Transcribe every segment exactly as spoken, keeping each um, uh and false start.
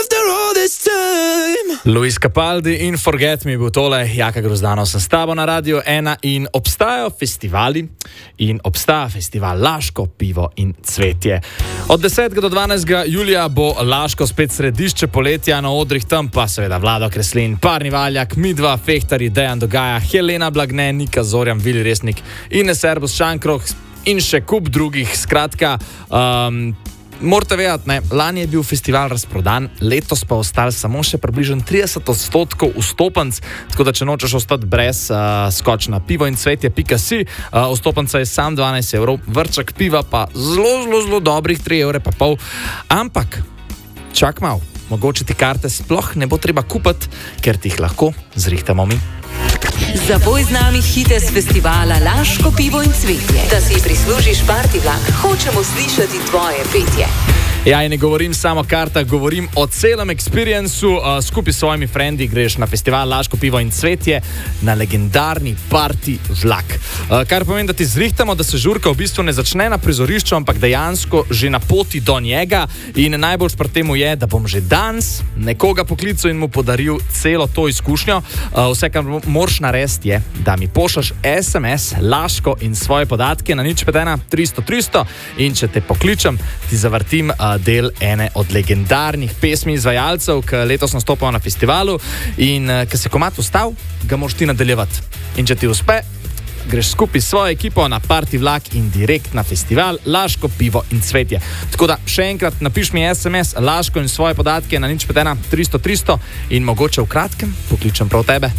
Luis Capaldi in Forget Me bil tole, Jaka Grozdanov sem s tabo na Radio ena in obstajajo festivali in obstaja festival Laško, pivo in cvetje. Od desetega do dvanajstega julija bo Laško spet središče poletja, na odrih tam pa seveda Vlado Kreslin, Parni Valjak, Midva, Fehtari, Dejan Dogaja, Helena Blagne, Nika Zorjan, Vili Resnik, Ines Erbus, Šankrog in še kup drugih, skratka... Um, Morate vedeti, ne, lani je bil festival razprodan, letos pa ostali samo še približno trideset odstotkov vstopenc, tako da če nočeš ostati brez, uh, skoč na pivo in cvetje pika si, uh, vstopenca je sam dvanajst evrov, vrček piva pa zelo, zelo, zelo dobrih tri evre pa pol, ampak čak mal, mogoče ti karte sploh ne bo treba kupiti, ker ti jih lahko zrihtamo mi. Zapoj z nami hite z festivala Laško, pivo in cvetje. Da si prislužiš party vlak, hočemo slišati tvoje petje. Ja, in ne govorim samo o kartah, govorim o celem experiencu. Uh, skupaj s svojimi frendi greš na festival Laško, pivo in cvetje na legendarni party vlak. Uh, kar pomeni, da ti zrihtamo, da se žurka v bistvu ne začne na prizorišču, ampak dejansko že na poti do njega. In najbolj pri temu je, da bom že danes nekoga poklical in mu podaril celo to izkušnjo. Uh, vse, kar moraš narediti, je, da mi pošljaš es em es Laško in svoje podatke na nič pet ena tristo tristo in če te pokličem, ti zavrtim uh, del ene od legendarnih pesmi izvajalcev, ki letos nastopajo na festivalu in uh, ki se komad ustal, ga moraš ti nadaljevati. In če ti uspe, greš skupaj s svojo ekipo na party vlak in direkt na festival Laško, pivo in cvetje. Tako da še enkrat napiš mi es em es Laško in svoje podatke na nič pet ena tristo tristo in mogoče v kratkem pokličem prav tebe.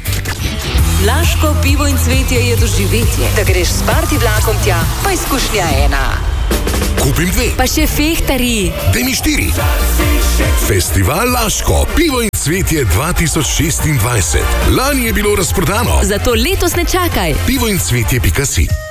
Laško, pivo in cvetje je doživetje. Da greš s party vlakom tja, pa izkušnja ena. Kupim dve. Pa še Fehtari. Daj mi štiri. Festival Laško, pivo in cvetje dva tisoč šestindvajset. Lani je bilo razprodano. Zato letos ne čakaj. pivo in cvetje pika si.